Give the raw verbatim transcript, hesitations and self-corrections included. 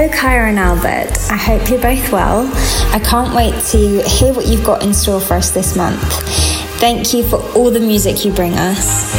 So, Kyra and Albert, I hope you're both well. I can't wait to hear what you've got in store for us this month. Thank you for all the music you bring us.